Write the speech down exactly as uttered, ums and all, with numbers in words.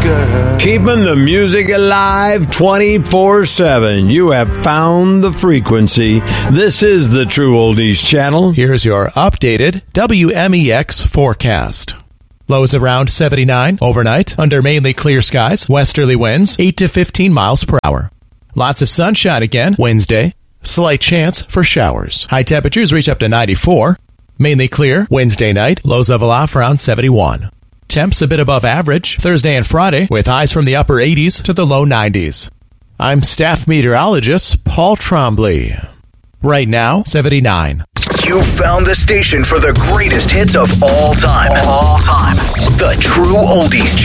girl. Keeping the music alive twenty-four seven. You have found the frequency. This is the True Oldies channel. Here's your updated W M E X forecast. Lows around seventy-nine overnight under mainly clear skies. Westerly winds eight to fifteen miles per hour. Lots of sunshine again Wednesday. Slight chance for showers. High temperatures reach up to ninety-four. Mainly clear Wednesday night. Lows level off around seventy-one. Temps a bit above average Thursday and Friday with highs from the upper eighties to the low nineties. I'm staff meteorologist Paul Trombley. Right now, seventy-nine. You found the station for the greatest hits of all time. All time. The True Oldies Channel.